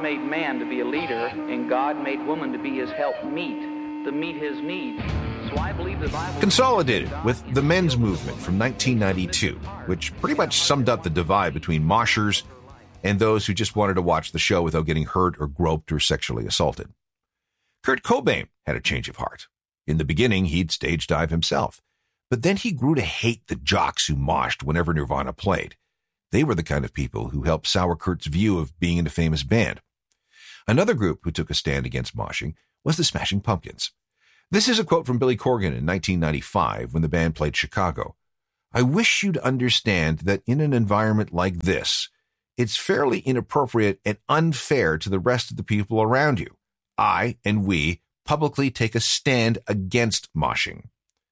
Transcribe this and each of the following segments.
made man to be a leader, and God made woman to be his helpmeet, to meet his needs. So I believe the Bible... Consolidated with the men's movement from 1992, which pretty much summed up the divide between moshers and those who just wanted to watch the show without getting hurt or groped or sexually assaulted. Kurt Cobain had a change of heart. In the beginning, he'd stage dive himself, but then he grew to hate the jocks who moshed whenever Nirvana played. They were the kind of people who helped sour Kurt's view of being in a famous band. Another group who took a stand against moshing was the Smashing Pumpkins. This is a quote from Billy Corgan in 1995 when the band played Chicago. "I wish you'd understand that in an environment like this, it's fairly inappropriate and unfair to the rest of the people around you. I and we publicly take a stand against moshing."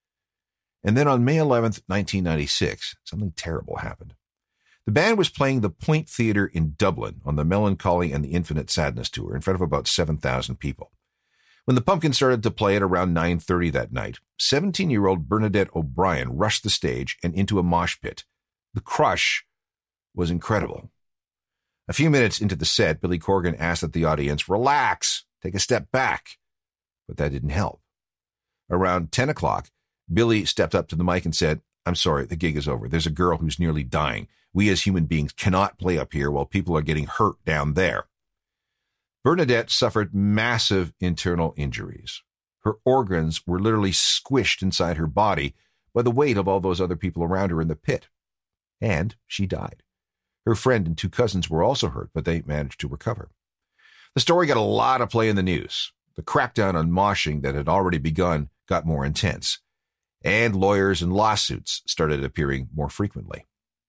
And then on May 11th, 1996, something terrible happened. The band was playing the Point Theatre in Dublin on the Melancholy and the Infinite Sadness tour in front of about 7,000 people. When the Pumpkins started to play at around 9:30 that night, 17-year-old Bernadette O'Brien rushed the stage and into a mosh pit. The crush was incredible. A few minutes into the set, Billy Corgan asked that the audience relax, take a step back, but that didn't help. Around 10 o'clock, Billy stepped up to the mic and said, "I'm sorry, the gig is over. There's a girl who's nearly dying. We as human beings cannot play up here while people are getting hurt down there." Bernadette suffered massive internal injuries. Her organs were literally squished inside her body by the weight of all those other people around her in the pit. And she died. Her friend and 2 cousins were also hurt, but they managed to recover. The story got a lot of play in the news. The crackdown on moshing that had already begun got more intense, and lawyers and lawsuits started appearing more frequently.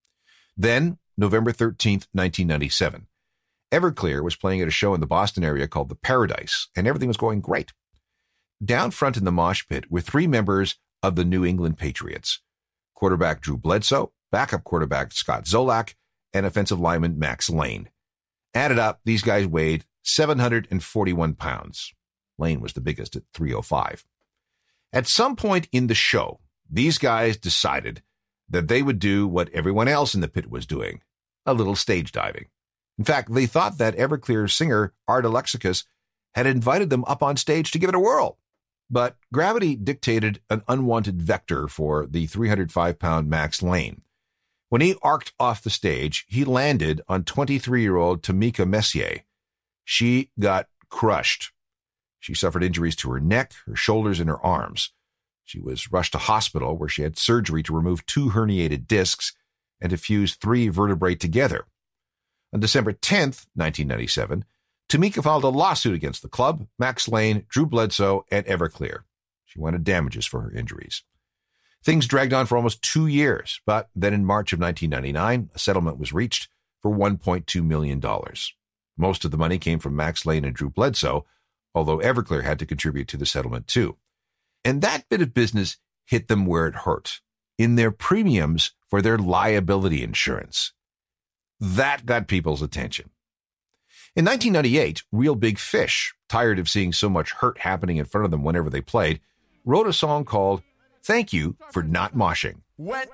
Then, November 13th, 1997, Everclear was playing at a show in the Boston area called The Paradise, and everything was going great. Down front in the mosh pit were 3 members of the New England Patriots: quarterback Drew Bledsoe, backup quarterback Scott Zolak, and offensive lineman Max Lane. Added up, these guys weighed 741 pounds. Lane was the biggest at 305. At some point in the show, these guys decided that they would do what everyone else in the pit was doing, a little stage diving. In fact, they thought that Everclear singer Art Alexakis had invited them up on stage to give it a whirl. But gravity dictated an unwanted vector for the 305-pound Max Lane. When he arced off the stage, he landed on 23-year-old Tamika Messier. She got crushed. She suffered injuries to her neck, her shoulders, and her arms. She was rushed to hospital where she had surgery to remove 2 herniated discs and to fuse 3 vertebrae together. On December 10th, 1997, Tamika filed a lawsuit against the club, Max Lane, Drew Bledsoe, and Everclear. She wanted damages for her injuries. Things dragged on for almost 2 years, but then in March of 1999, a settlement was reached for $1.2 million. Most of the money came from Max Lane and Drew Bledsoe, although Everclear had to contribute to the settlement too. And that bit of business hit them where it hurt, in their premiums for their liability insurance. That got people's attention. In 1998, Real Big Fish, tired of seeing so much hurt happening in front of them whenever they played, wrote a song called "Thank You for Not Moshing."